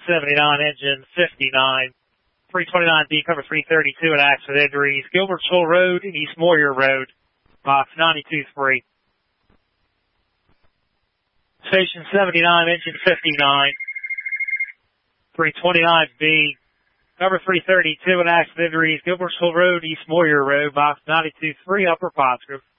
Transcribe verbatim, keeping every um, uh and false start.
seventy-nine, engine fifty-nine. three twenty-nine B, cover three thirty-two, an accident injuries. Gilbertsville Road, East Moyer Road, box ninety-two three. Station seventy-nine, engine fifty-nine. three twenty-nine B, cover three thirty-two, an accident injuries. Gilbertsville Road, East Moyer Road, box ninety-two three, Upper Pottsgrove.